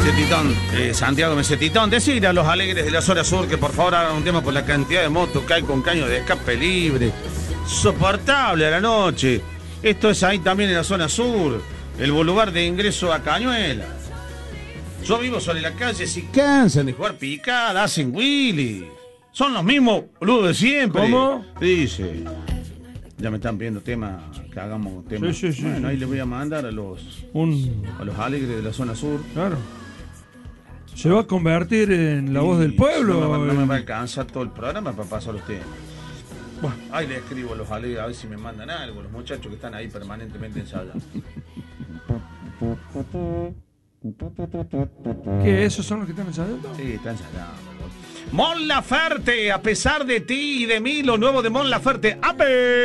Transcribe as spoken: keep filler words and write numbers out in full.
Titón, eh, Santiago me dice, Titón, decir a los alegres de la zona sur que por favor hagan un tema por la cantidad de motos que hay con caños de escape libre. Soportable a la noche. Esto es ahí también en la zona sur, el lugar de ingreso a Cañuela. Yo vivo sobre la calle, si cansan de jugar picada, hacen Willy. Son los mismos boludos de siempre. ¿Cómo? Dice. Ya me están pidiendo temas, que hagamos temas. Sí, sí, sí, bueno, sí. ahí les voy a mandar a los, Un... a los alegres de la zona sur. Claro. Se va a convertir en la voz del pueblo. No me, no me va a alcanzar todo el programa para pasar los temas. Bueno, ahí le escribo a los alegres a ver si me mandan algo, los muchachos que están ahí permanentemente ensayando. ¿Qué? ¿Esos son los que están ensayando? Sí, están ensayando. Mon Laferte, a pesar de ti y de mí, lo nuevo de Mon Laferte. ¡Ape!